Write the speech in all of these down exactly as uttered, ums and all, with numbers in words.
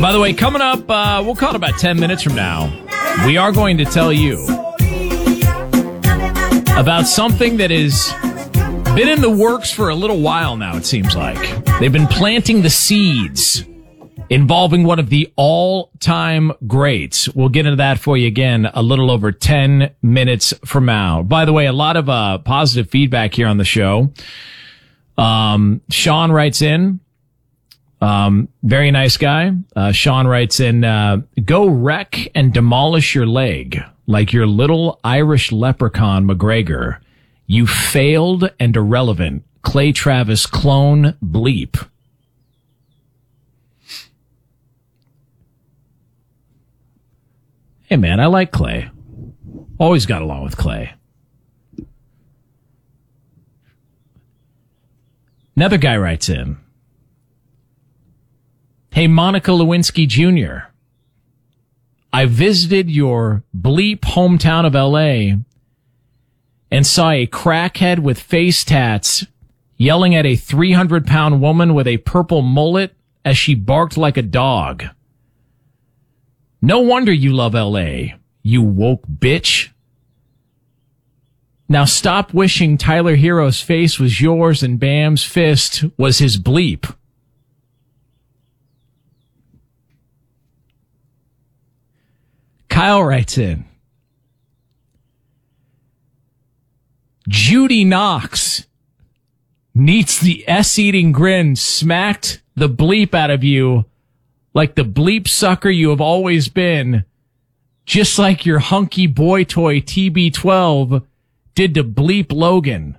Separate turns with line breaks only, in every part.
By the way, coming up, uh, we'll call it about ten minutes from now, we are going to tell you about something that has been in the works for a little while now, it seems like. They've been planting the seeds involving one of the all-time greats. We'll get into that for you again a little over ten minutes from now. By the way, a lot of uh, positive feedback here on the show. Um, Sean writes in, um, very nice guy. Uh, Sean writes in, uh, go wreck and demolish your leg like your little Irish leprechaun McGregor. You failed and irrelevant Clay Travis clone bleep. Hey, man, I like Clay. Always got along with Clay. Another guy writes in, hey, Monica Lewinsky Junior, I visited your bleep hometown of L A and saw a crackhead with face tats yelling at a three hundred pound woman with a purple mullet as she barked like a dog. No wonder you love L A, you woke bitch. Now stop wishing Tyler Hero's face was yours and Bam's fist was his bleep. Kyle writes in, Judy Knox needs the S-eating grin smacked the bleep out of you like the bleep sucker you have always been, just like your hunky boy toy T B twelve did to bleep Logan.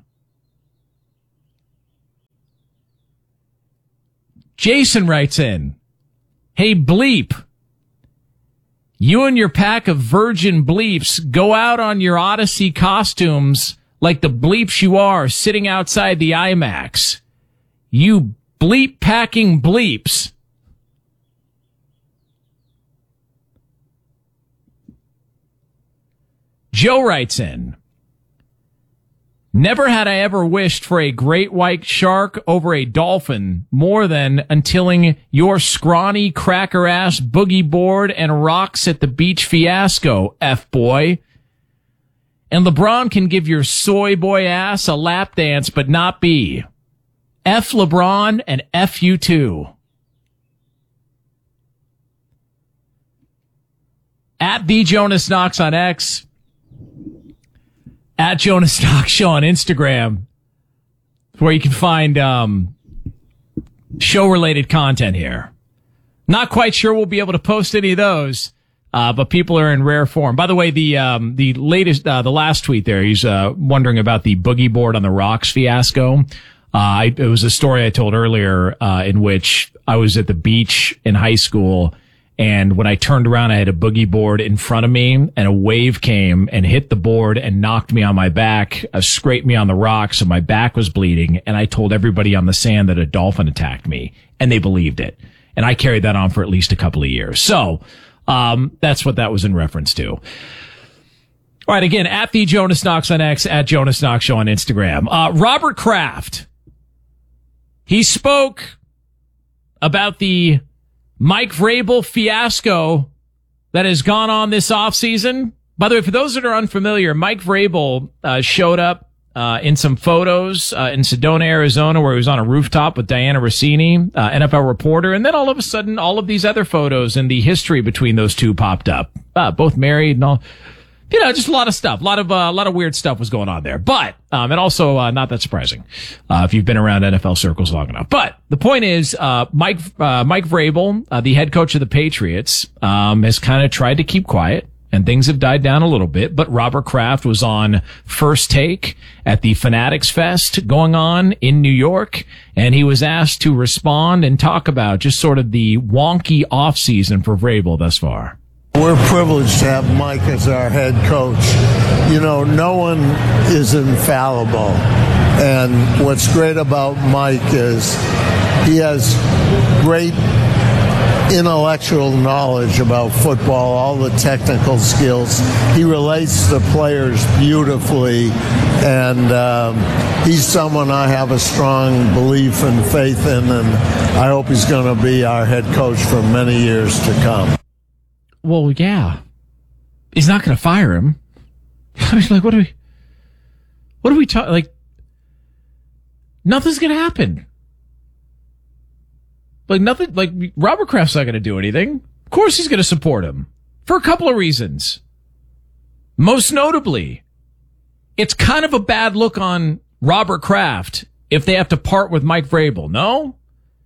Jason writes in, hey, bleep, you and your pack of virgin bleeps go out on your Odyssey costumes like the bleeps you are sitting outside the IMAX. You bleep packing bleeps. Joe writes in, never had I ever wished for a great white shark over a dolphin more than untilling your scrawny cracker ass boogie board and rocks at the beach fiasco, F-boy. And LeBron can give your soy boy ass a lap dance, but not be. F LeBron and F you too. At the Jonas Knox on X. At Jonas Knox Show on Instagram, where you can find um, show-related content here. Not quite sure we'll be able to post any of those, uh, but people are in rare form. By the way, the um, the latest, uh, the last tweet there, he's uh, wondering about the boogie board on the rocks fiasco. Uh, I, it was a story I told earlier uh, in which I was at the beach in high school. And when I turned around, I had a boogie board in front of me, and a wave came and hit the board and knocked me on my back, uh, scraped me on the rocks, and my back was bleeding. And I told everybody on the sand that a dolphin attacked me, and they believed it. And I carried that on for at least a couple of years. So um that's what that was in reference to. All right, again, at the Jonas Knox on X, at Jonas Knox Show on Instagram. Uh Robert Kraft, he spoke about the Mike Vrabel fiasco that has gone on this offseason. By the way, for those that are unfamiliar, Mike Vrabel uh, showed up uh, in some photos uh, in Sedona, Arizona, where he was on a rooftop with Diana Rossini, uh, N F L reporter. And then all of a sudden, all of these other photos and the history between those two popped up. Uh, both married and all. You know, just a lot of stuff. A lot of, uh, a lot of weird stuff was going on there. But, um, and also, uh, not that surprising, uh, if you've been around N F L circles long enough. But the point is, uh, Mike, uh, Mike Vrabel, uh, the head coach of the Patriots, um, has kind of tried to keep quiet, and things have died down a little bit. But Robert Kraft was on First Take at the Fanatics Fest going on in New York, and he was asked to respond and talk about just sort of the wonky offseason for Vrabel thus far.
We're privileged to have Mike as our head coach. You know, no one is infallible. And what's great about Mike is he has great intellectual knowledge about football, all the technical skills. He relates to players beautifully, and um, he's someone I have a strong belief and faith in, and I hope he's going to be our head coach for many years to come.
Well, yeah. He's not going to fire him. I mean, like, what are we, what are we talking, like, nothing's going to happen. Like, nothing, like, Robert Kraft's not going to do anything. Of course he's going to support him. For a couple of reasons. Most notably, it's kind of a bad look on Robert Kraft if they have to part with Mike Vrabel, no?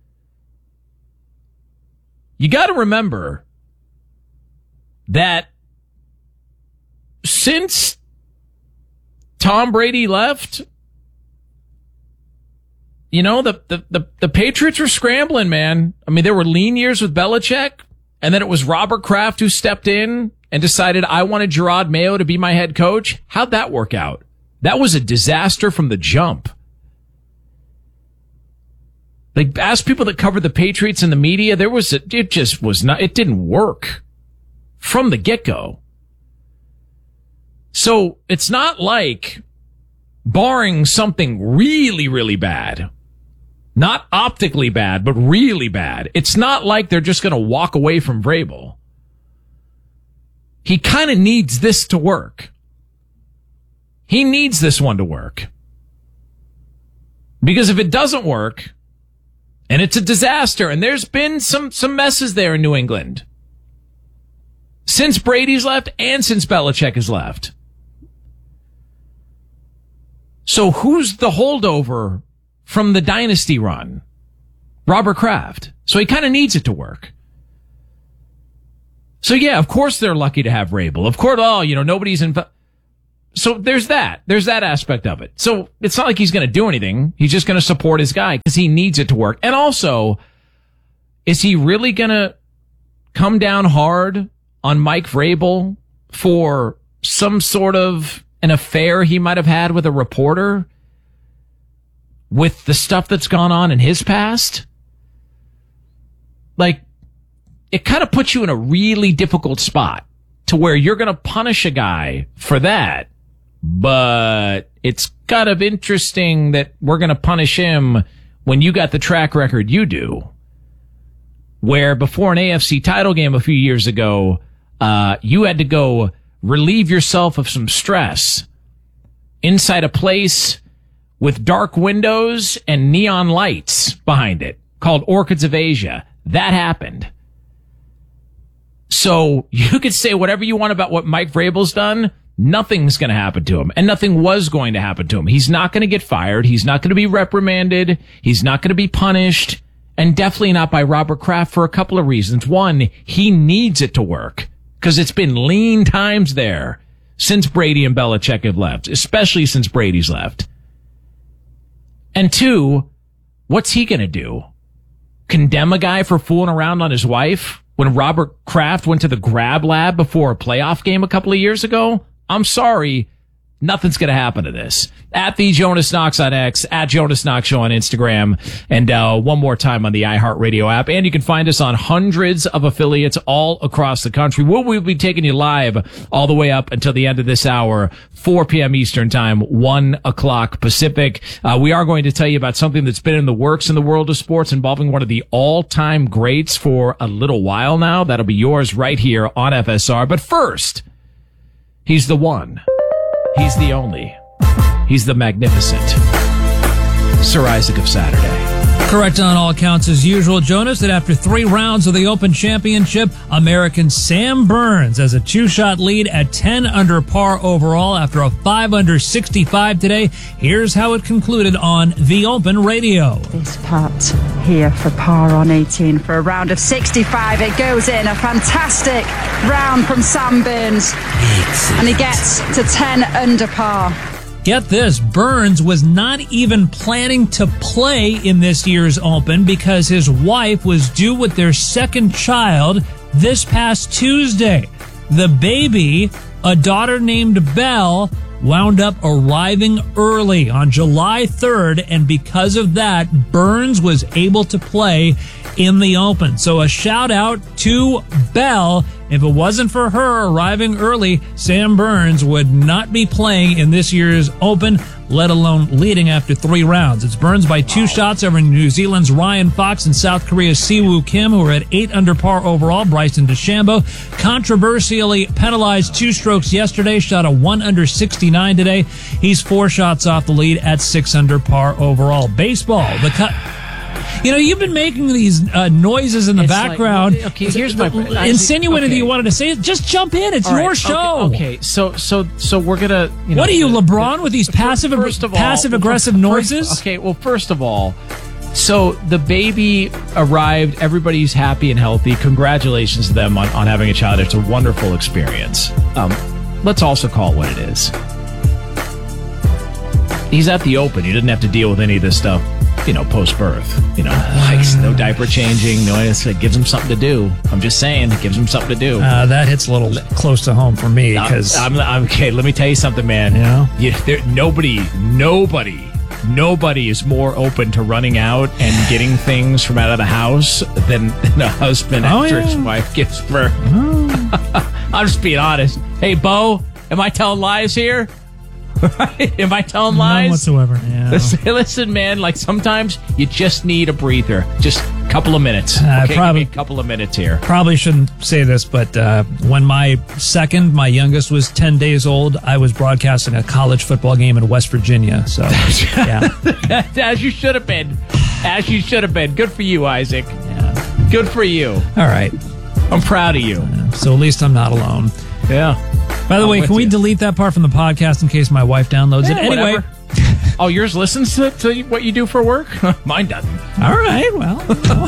You got to remember that since Tom Brady left, you know, the, the, the, the Patriots were scrambling, man. I mean, there were lean years with Belichick, and then it was Robert Kraft who stepped in and decided I wanted Gerard Mayo to be my head coach. How'd that work out? That was a disaster from the jump. Like, ask people that covered the Patriots in the media, there was a, it just was not, it didn't work from the get-go. So it's not like, barring something really, really bad, not optically bad, but really bad, it's not like they're just going to walk away from Vrabel. He kind of needs this to work. He needs this one to work. Because if it doesn't work, and it's a disaster, and there's been some, some messes there in New England, since Brady's left and since Belichick has left. So who's the holdover from the dynasty run? Robert Kraft. So he kind of needs it to work. So yeah, of course they're lucky to have Vrabel. Of course, oh, you know, nobody's in. So there's that. There's that aspect of it. So it's not like he's going to do anything. He's just going to support his guy because he needs it to work. And also, is he really going to come down hard on Mike Vrabel for some sort of an affair he might have had with a reporter with the stuff that's gone on in his past? Like, it kind of puts you in a really difficult spot to where you're going to punish a guy for that. But it's kind of interesting that we're going to punish him when you got the track record you do, where before an A F C title game a few years ago, uh, you had to go relieve yourself of some stress inside a place with dark windows and neon lights behind it called Orchids of Asia. That happened. So you could say whatever you want about what Mike Vrabel's done. Nothing's going to happen to him, and nothing was going to happen to him. He's not going to get fired. He's not going to be reprimanded. He's not going to be punished, and definitely not by Robert Kraft for a couple of reasons. One, he needs it to work because it's been lean times there since Brady and Belichick have left, especially since Brady's left. And two, what's he going to do? Condemn a guy for fooling around on his wife when Robert Kraft went to the grab lab before a playoff game a couple of years ago? I'm sorry. Nothing's going to happen to this. At the Jonas Knox on X, at Jonas Knox Show on Instagram, and uh, one more time on the iHeartRadio app. And you can find us on hundreds of affiliates all across the country. We'll, we'll be taking you live all the way up until the end of this hour, four p.m. Eastern Time, one o'clock Pacific. Uh, we are going to tell you about something that's been in the works in the world of sports involving one of the all-time greats for a little while now. That'll be yours right here on F S R. But first, he's the one. He's the only. He's the magnificent Sir Isaac of Saturday.
Correct on all accounts as usual, Jonas, that after three rounds of the Open Championship, American Sam Burns has a two-shot lead at ten under par overall after a five under sixty-five today. Here's how it concluded on The Open Radio.
This putt here for par on eighteen for a round of sixty-five. It goes in. A fantastic round from Sam Burns. Excellent. And he gets to ten under par.
Get this, Burns was not even planning to play in this year's Open because his wife was due with their second child this past Tuesday. The baby, a daughter named Belle, wound up arriving early on July third, and because of that, Burns was able to play in the Open. So a shout out to Belle. If it wasn't for her arriving early, Sam Burns would not be playing in this year's Open, let alone leading after three rounds. It's Burns by two wow. shots over New Zealand's Ryan Fox and South Korea's Siwoo Kim, who are at eight under par overall. Bryson DeChambeau controversially penalized two strokes yesterday, shot a one under sixty-nine today. He's four shots off the lead at six under par overall. Baseball, the cut. You know, you've been making these uh, noises in the
it's
background.
Like, okay, here's my
insinuating
okay.
that you wanted to say it. Just jump in. It's
right,
your show.
Okay, okay, so so so we're gonna. You know,
what are you,
the,
LeBron,
the,
with these passive
first of all,
passive aggressive
first,
noises?
Okay, well, first of all, so the baby arrived. Everybody's happy and healthy. Congratulations to them on, on having a child. It's a wonderful experience. Um, let's also call it what it is. He's at the Open. He doesn't have to deal with any of this stuff, you know, post-birth. You know, like no diaper changing, no, it gives him something to do. I'm just saying, it gives him something to do.
Uh, that hits a little close to home for me because
I'm, I'm, I'm okay. Let me tell you something, man.
Yeah,
you, there, nobody, nobody, nobody is more open to running out and getting things from out of the house than, than a husband
oh,
after
yeah.
his wife gives birth. Oh. I'm just being honest. Hey, Bo, am I telling lies here? Right? Am I telling lies?
None whatsoever. Yeah.
Listen, listen, man, like sometimes you just need a breather. Just a couple of minutes.
Uh,
okay,
probably,
give me a couple of minutes here.
Probably shouldn't say this, but uh, when my second, my youngest, was ten days old, I was broadcasting a college football game in West Virginia. So, yeah.
As you should have been. As you should have been. Good for you, Isaac.
Yeah.
Good for you.
All right.
I'm proud of you.
Uh, so at least I'm not alone.
Yeah.
By the
I'm
way, can we
you.
delete that part from the podcast in case my wife downloads
yeah,
it? Anyway.
Oh, yours listens to, to what you do for work? Mine doesn't.
All right, well.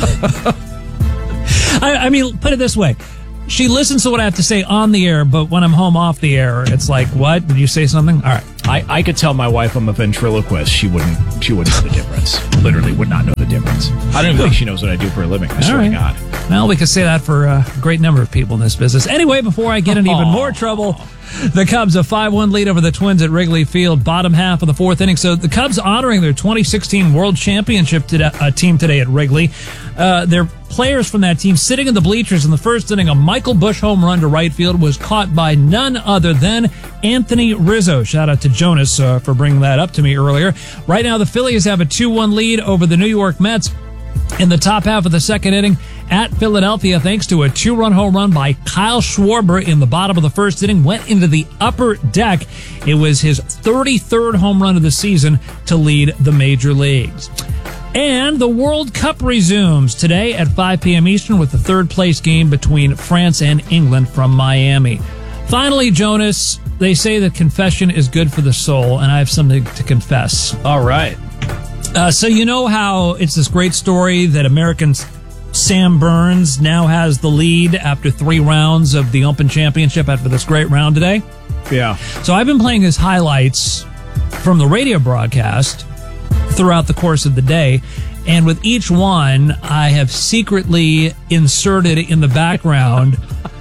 I, I mean, put it this way. She listens to what I have to say on the air, but when I'm home off the air, it's like, what? Did you say something? All right.
I, I could tell my wife I'm a ventriloquist. She wouldn't She wouldn't know the difference. Literally would not know the difference. I don't even think she knows what I do for a living. I swear
right.
to God.
Well, we could say that for a great number of people in this business. Anyway, before I get in even more trouble, the Cubs a five one lead over the Twins at Wrigley Field, bottom half of the fourth inning. So the Cubs honoring their twenty sixteen World Championship today, uh, team today at Wrigley. Uh, their players from that team sitting in the bleachers in the first inning. A Michael Busch home run to right field was caught by none other than Anthony Rizzo. Shout out to Jonas uh, for bringing that up to me earlier. Right now, the Phillies have a two one lead over the New York Mets in the top half of the second inning at Philadelphia, thanks to a two-run home run by Kyle Schwarber in the bottom of the first inning, went into the upper deck. It was his thirty-third home run of the season to lead the major leagues. And the World Cup resumes today at five p.m. Eastern with the third-place game between France and England from Miami. Finally, Jonas, they say that confession is good for the soul, and I have something to confess.
All right.
Uh, so you know how it's this great story that American Sam Burns now has the lead after three rounds of the Open Championship after this great round today?
Yeah.
So I've been playing his highlights from the radio broadcast throughout the course of the day, and with each one, I have secretly inserted in the background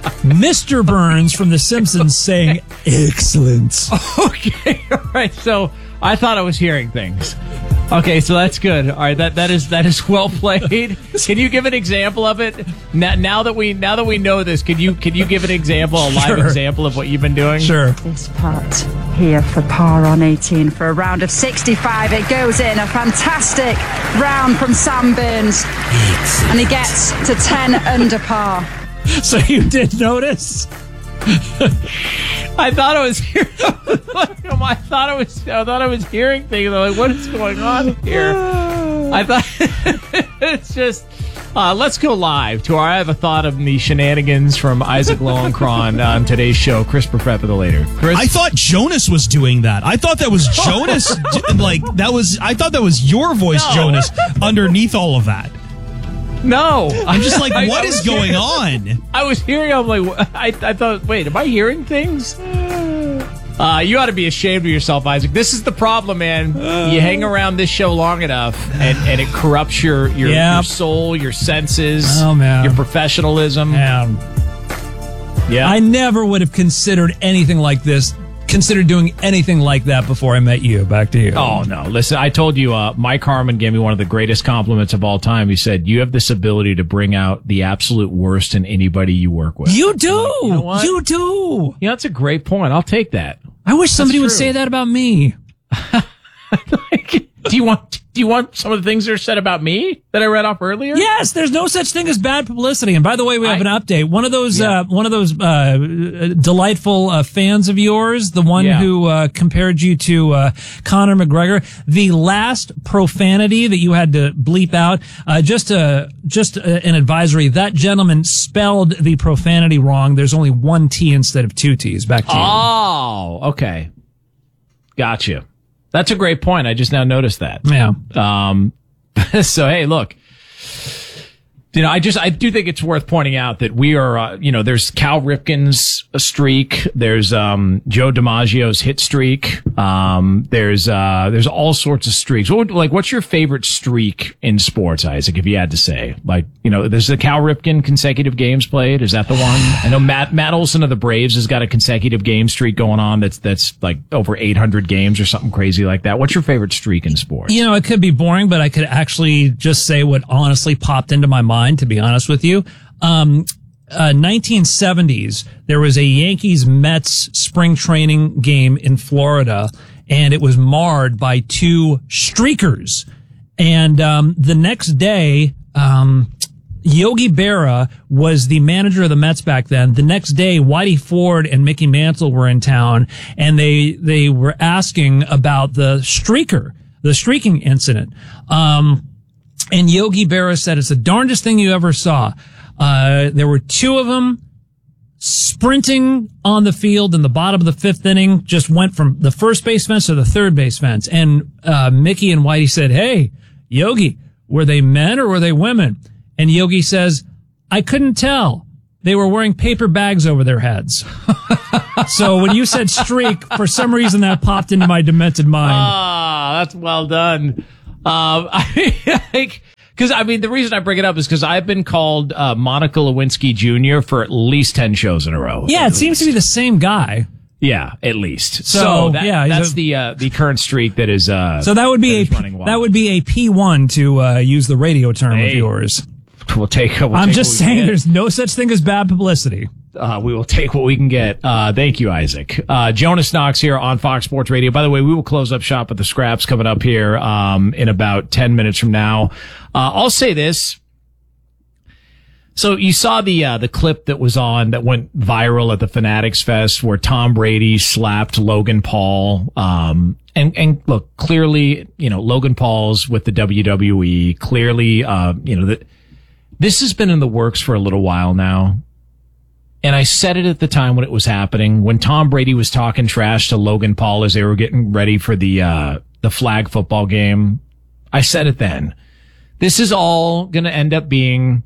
Mister Burns from The Simpsons saying, "Excellent."
Okay, all right. So I thought I was hearing things. Okay, so that's good. All right, that that is that is well played. Can you give an example of it? Now, now that we now that we know this, can you can you give an example, a live
Sure.
example of what you've been doing?
Sure.
This putt here for par on eighteen for a round of sixty-five. It goes in. A fantastic round from Sam Burns. And he gets to ten under par.
So you did notice?
I thought I was hearing. I thought I was. I thought I was hearing things. I'm like, what is going on here? I thought it's just. Uh, let's go live to our I Have a Thought of the Shenanigans from Isaac Lowenkron on today's show. Chris Perfett for the later. Chris?
I thought Jonas was doing that. I thought that was Jonas. like that was. I thought that was your voice,
No.
Jonas, underneath all of that.
No.
I'm just like,
I-
what
I
is
was
going
hearing-
on?
I was hearing, I'm like, I, I thought, wait, am I hearing things? Uh, you ought to be ashamed of yourself, Isaac. This is the problem, man. You hang around this show long enough, and, and it corrupts your, your,
Yep.
your soul, your senses,
Oh, man.
your professionalism.
Um,
Yeah.
I never would have considered anything like this considered doing anything like that before I met you. Back to you.
Oh, no. Listen, I told you, uh, Mike Harmon gave me one of the greatest compliments of all time. He said, you have this ability to bring out the absolute worst in anybody you work with.
You do.
Like, you know what?
You do.
Yeah, that's a great point. I'll take that.
I wish somebody would
true.
say that about me.
Like, do you want do you want some of the things that are said about me that I read off earlier?
Yes, there's no such thing as bad publicity. And by the way, we have
I,
an update. One of those,
yeah.
uh, one of those uh, delightful uh, fans of yours, the one
yeah.
who uh, compared you to uh, Conor McGregor. The last profanity that you had to bleep out, uh, just a just a, an advisory. That gentleman spelled the profanity wrong. There's only one T instead of two T's. Back to you.
Oh, okay, gotcha. That's a great point. I just now noticed that.
Yeah.
Um, so, hey, look, you know, I just, I do think it's worth pointing out that we are, uh, you know, there's Cal Ripken's streak. There's, um, Joe DiMaggio's hit streak. Um, there's, uh, there's all sorts of streaks. What would, like, what's your favorite streak in sports, Isaac, if you had to say? Like, you know, there's the Cal Ripken consecutive games played. Is that the one? I know Matt, Matt Olson of the Braves has got a consecutive game streak going on that's, that's like over eight hundred games or something crazy like that. What's your favorite streak in sports?
You know, it could be boring, but I could actually just say what honestly popped into my mind, to be honest with you. Um, uh, nineteen seventies, there was a Yankees-Mets spring training game in Florida, and it was marred by two streakers. And um, the next day, um, Yogi Berra was the manager of the Mets back then. The next day, Whitey Ford and Mickey Mantle were in town, and they they were asking about the streaker, the streaking incident. Um, and Yogi Berra said, it's the darndest thing you ever saw. Uh, there were two of them sprinting on the field in the bottom of the fifth inning, just went from the first base fence to the third base fence. And uh, Mickey and Whitey said, hey, Yogi, were they men or were they women? And Yogi says, I couldn't tell. They were wearing paper bags over their heads. So when you said streak, for some reason that popped into my demented mind.
Ah, that's well done. Um, I like, cause I mean, the reason I bring it up is cause I've been called, uh, Monica Lewinsky Junior for at least ten shows in a row.
Yeah, it seems to be the same guy.
Yeah, at least. So,
So,
that,
yeah,
that's
a-
the, uh, the current streak that is, uh,
So that would be a,
that is running wild.
that would be a P one to, uh, use the radio term
Hey.
of yours.
We'll take, we'll
I'm
take
just
what we
saying
can get.
there's no such thing as bad publicity.
Uh, we will take what we can get. Uh, thank you, Isaac. Uh, Jonas Knox here on Fox Sports Radio. By the way, we will close up shop at the Scraps coming up here, um, in about ten minutes from now. Uh, I'll say this. So you saw the, uh, the clip that was on, that went viral at the Fanatics Fest where Tom Brady slapped Logan Paul. Um, and, and look, clearly, you know, Logan Paul's with the W W E. Clearly, uh, you know, that this has been in the works for a little while now. And I said it at the time when it was happening, when Tom Brady was talking trash to Logan Paul as they were getting ready for the, uh, the flag football game. I said it then. This is all going to end up being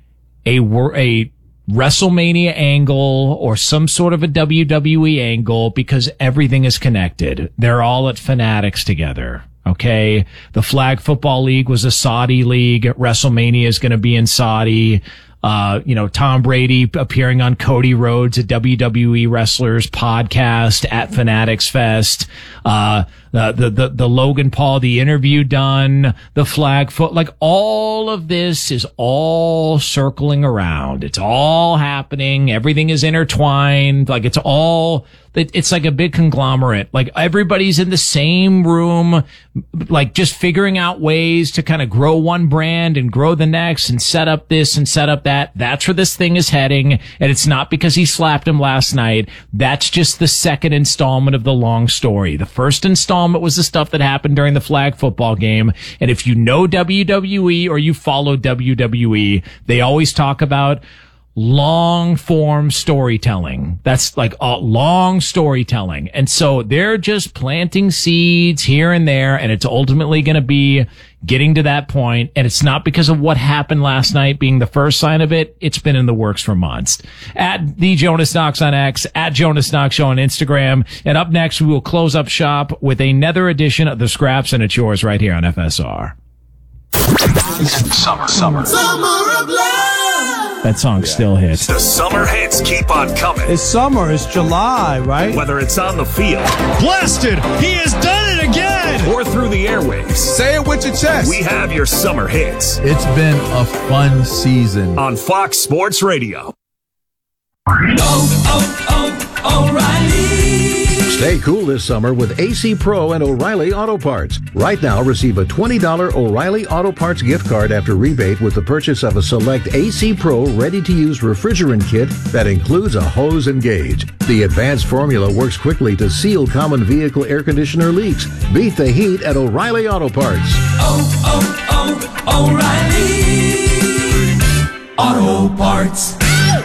a, a WrestleMania angle or some sort of a W W E angle because everything is connected. They're all at Fanatics together. Okay. The Flag Football League was a Saudi league. WrestleMania is going to be in Saudi. Uh, you know, Tom Brady appearing on Cody Rhodes, a W W E wrestlers podcast at Fanatics Fest. Uh, the, the, the, the Logan Paul, the interview done, the flag foot, like all of this is all circling around. It's all happening. Everything is intertwined. Like it's all, it, it's like a big conglomerate. Like everybody's in the same room, like just figuring out ways to kind of grow one brand and grow the next and set up this and set up that. That's where this thing is heading. And it's not because he slapped him last night. That's just the second installment of the long story. The first installment was the stuff that happened during the flag football game. And if you know W W E or you follow W W E, they always talk about long form storytelling. That's like uh, long storytelling. And so they're just planting seeds here and there. And it's ultimately going to be getting to that point. And it's not because of what happened last night being the first sign of it. It's been in the works for months. At the Jonas Knox on X, at Jonas Knox Show on Instagram. And up next, we will close up shop with another edition of the Scraps, and it's yours right here on F S R.
Summer, summer. Summer of love.
that song yeah. still hits.
The summer hits keep on coming.
It's summer. It's July, right?
Whether it's on the field.
Blasted! He has done it again!
Or through the airwaves.
Say it with your chest.
We have your summer hits.
It's been a fun season.
On Fox Sports Radio.
Oh, oh, O'Reilly.
Stay cool this summer with A C Pro and O'Reilly Auto Parts. Right now, receive a twenty dollars O'Reilly Auto Parts gift card after rebate with the purchase of a select A C Pro ready-to-use refrigerant kit that includes a hose and gauge. The advanced formula works quickly to seal common vehicle air conditioner leaks. Beat the heat at O'Reilly Auto Parts.
Oh, oh, oh, O'Reilly Auto Parts.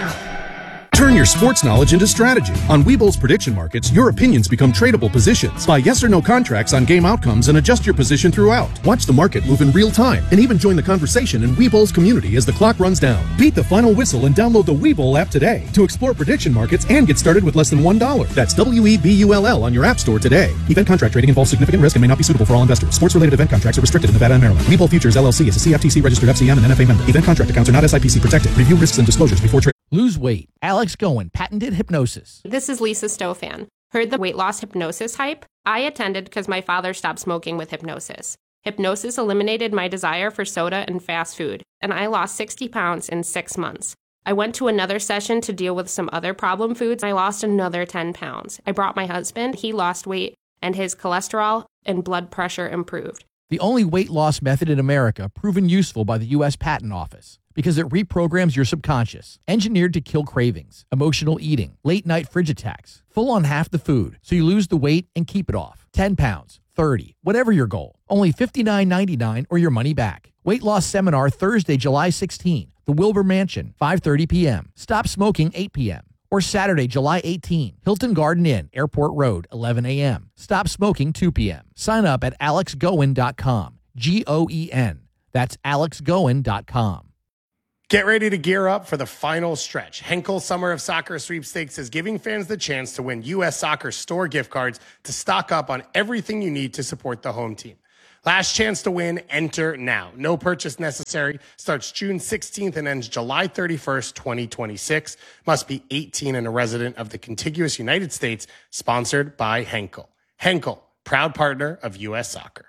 Turn your sports knowledge into strategy. On Webull's prediction markets, your opinions become tradable positions. Buy yes or no contracts on game outcomes and adjust your position throughout. Watch the market move in real time and even join the conversation in Webull's community as the clock runs down. Beat the final whistle and download the Webull app today to explore prediction markets and get started with less than one dollar. That's W E B U L L on your app store today. Event contract trading involves significant risk and may not be suitable for all investors. Sports-related event contracts are restricted in Nevada and Maryland. Webull Futures L L C is a C F T C-registered F C M and N F A member. Event contract accounts are not S I P C protected. Review risks and disclosures before trading.
Lose weight. Alex Goen, patented hypnosis.
This is Lisa Stofan. Heard the weight loss hypnosis hype? I attended because my father stopped smoking with hypnosis. Hypnosis eliminated my desire for soda and fast food, and I lost sixty pounds in six months. I went to another session to deal with some other problem foods. I lost another ten pounds. I brought my husband. He lost weight, and his cholesterol and blood pressure improved.
The only weight loss method in America proven useful by the U S Patent Office because it reprograms your subconscious, engineered to kill cravings, emotional eating, late-night fridge attacks, full on half the food, so you lose the weight and keep it off. ten pounds, thirty, whatever your goal. Only fifty-nine ninety-nine or your money back. Weight loss seminar Thursday, July sixteenth, the Wilbur Mansion, five thirty p.m. Stop smoking, eight p.m. Or Saturday, July eighteenth, Hilton Garden Inn, Airport Road, eleven a.m. Stop smoking, two p.m. Sign up at alex goen dot com. G O E N. That's alex goen dot com.
Get ready to gear up for the final stretch. Henkel Summer of Soccer Sweepstakes is giving fans the chance to win U S Soccer store gift cards to stock up on everything you need to support the home team. Last chance to win, enter now. No purchase necessary. Starts June sixteenth and ends July thirty-first, twenty twenty-six. Must be eighteen and a resident of the contiguous United States. Sponsored by Henkel. Henkel, proud partner of U S Soccer.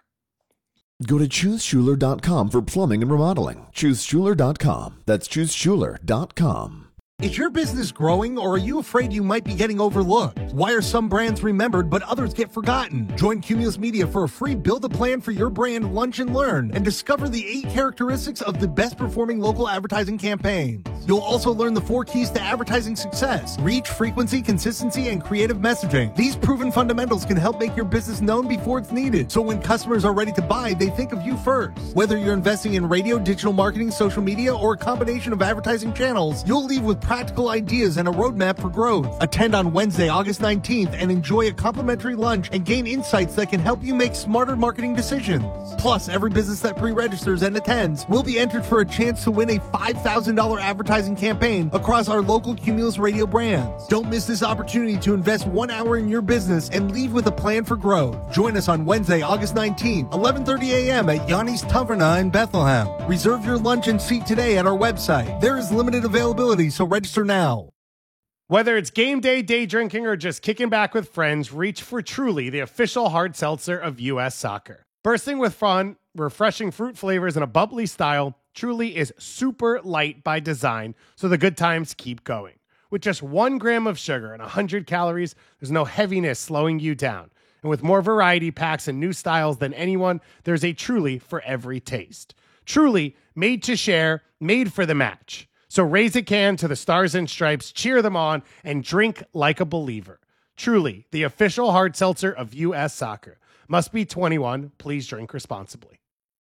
Go to choose schuler dot com for plumbing and remodeling. choose schuler dot com. That's choose schuler dot com.
Is your business growing, or are you afraid you might be getting overlooked? Why are some brands remembered but others get forgotten? Join Cumulus Media for a free build a plan for your brand lunch and learn and discover the eight characteristics of the best performing local advertising campaigns. You'll also learn the four keys to advertising success: reach, frequency, consistency, and creative messaging. These proven fundamentals can help make your business known before it's needed, so when customers are ready to buy, they think of you first. Whether you're investing in radio, digital marketing, social media, or a combination of advertising channels, you'll leave with practical ideas and a roadmap for growth. Attend on Wednesday, August nineteenth, and enjoy a complimentary lunch and gain insights that can help you make smarter marketing decisions. Plus, every business that pre-registers and attends will be entered for a chance to win a five thousand dollars advertising campaign across our local Cumulus Radio brands. Don't miss this opportunity to invest one hour in your business and leave with a plan for growth. Join us on Wednesday, August nineteenth, eleven thirty a.m. at Yanni's Taverna in Bethlehem. Reserve your lunch and seat today at our website. There is limited availability, so register now.
Whether it's game day, day drinking, or just kicking back with friends, reach for Truly, the official hard seltzer of U S Soccer. Bursting with fun, refreshing fruit flavors, and a bubbly style, Truly is super light by design, so the good times keep going. With just one gram of sugar and one hundred calories, there's no heaviness slowing you down. And with more variety packs and new styles than anyone, there's a Truly for every taste. Truly, made to share, made for the match. So raise a can to the Stars and Stripes, cheer them on, and drink like a believer. Truly, the official hard seltzer of U S Soccer. Must be twenty-one. Please drink responsibly.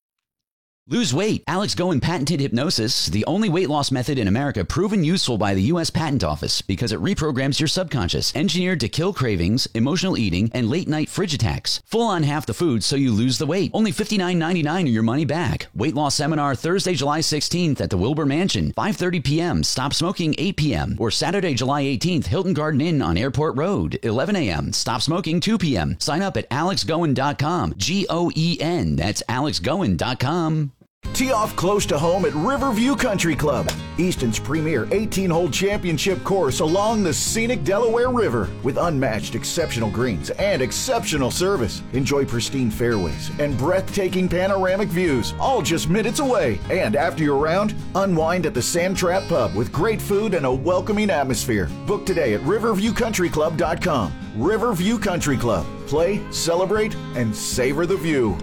Lose weight. Alex Goen patented hypnosis, the only weight loss method in America proven useful by the U S Patent Office because it reprograms your subconscious, engineered to kill cravings, emotional eating, and late-night fridge attacks. Full on half the food so you lose the weight. Only fifty-nine ninety-nine or your money back. Weight loss seminar Thursday, July sixteenth at the Wilbur Mansion, five thirty p.m. Stop smoking, eight p.m. Or Saturday, July eighteenth, Hilton Garden Inn on Airport Road, eleven a.m. Stop smoking, two p.m. Sign up at alex goen dot com. G O E N. That's alex goen dot com.
Tee off close to home at Riverview Country Club, Easton's premier eighteen-hole championship course along the scenic Delaware River with unmatched exceptional greens and exceptional service. Enjoy pristine fairways and breathtaking panoramic views, all just minutes away. And after your round, unwind at the Sand Trap Pub with great food and a welcoming atmosphere. Book today at riverview country club dot com. Riverview Country Club. Play, celebrate, and savor the view.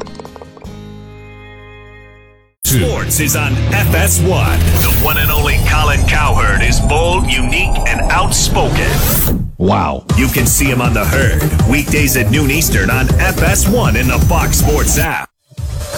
Sports is on F S one. The one and only Colin Cowherd is bold, unique, and outspoken.
Wow.
You can see him on The Herd, weekdays at noon Eastern on F S one in the Fox Sports app.